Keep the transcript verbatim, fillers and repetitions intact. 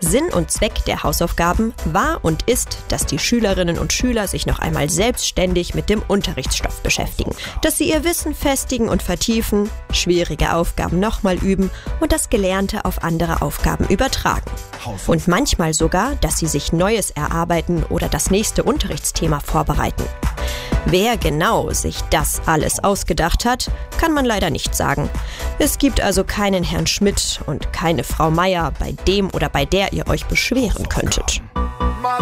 Sinn und Zweck der Hausaufgaben war und ist, dass die Schülerinnen und Schüler sich noch einmal selbstständig mit dem Unterrichtsstoff beschäftigen, dass sie ihr Wissen festigen und vertiefen, schwierige Aufgaben nochmal üben und das Gelernte auf andere Aufgaben übertragen. Und manchmal sogar, dass sie sich Neues erarbeiten oder das nächste Unterrichtsthema vorbereiten. Wer genau sich das alles ausgedacht hat, kann man leider nicht sagen. Es gibt also keinen Herrn Schmidt und keine Frau Meier, bei dem oder bei der ihr euch beschweren könntet.